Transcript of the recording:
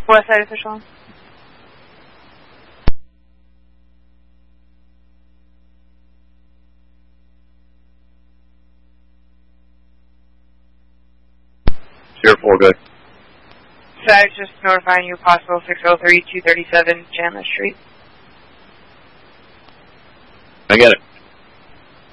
West Side Official. Sheriff 4, good. SAG just notifying you possible 603-237 Chandler Street. I get it.